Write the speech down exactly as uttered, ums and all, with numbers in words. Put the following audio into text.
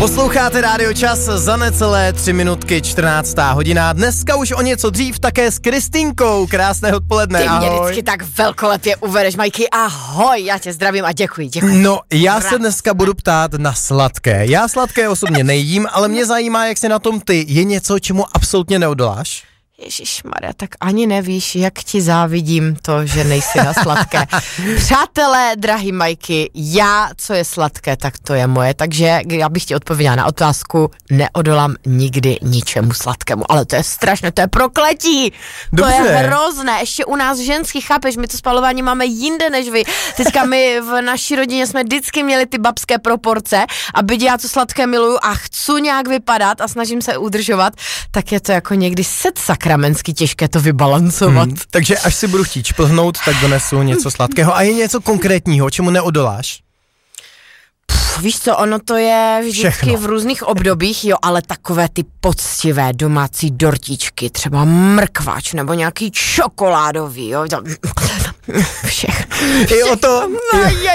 Posloucháte Rádio Čas za necelé tři minutky čtrnáctá hodina. Dneska už o něco dřív také s Kristýnkou. Krásné odpoledne, Ty mě ahoj. vždycky tak velkolepě uvedeš, Majky, ahoj, já tě zdravím a děkuji, děkuji. No, já se dneska budu ptát na sladké. Já sladké osobně nejím, ale mě zajímá, jak jsi na tom ty. Je něco, čemu absolutně neodoláš? Ježišmarja, tak ani nevíš, jak ti závidím to, že nejsi na sladké. Přátelé, drahý Majky, já, co je sladké, tak to je moje, takže já bych ti odpověděla na otázku, neodolám nikdy ničemu sladkému, ale to je strašné, to je prokletí, Dobře. To je hrozné, ještě u nás ženský, chápeš, my to spalování máme jinde než vy, teďka my v naší rodině jsme vždycky měli ty babské proporce a byť já to sladké miluju a chci nějak vypadat a snažím se udržovat, tak je to jako někdy set sakra ramensky těžké to vybalancovat. Hmm, takže až si budu chtít šplhnout, tak donesu něco sladkého. A je něco konkrétního, čemu neodoláš? Pff, víš co, ono to je vždycky Všechno. v různých obdobích, jo, ale takové ty poctivé domácí dortičky, třeba mrkvač nebo nějaký čokoládový, jo, všechno. I o to, No, je,